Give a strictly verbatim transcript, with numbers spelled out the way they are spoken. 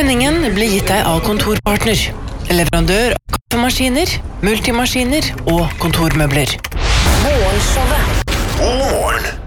Sendingen blir gitt deg av Kontorpartner, leverandør av kaffemaskiner, multimaskiner og kontormøbler. Morgenshowet. God morgen.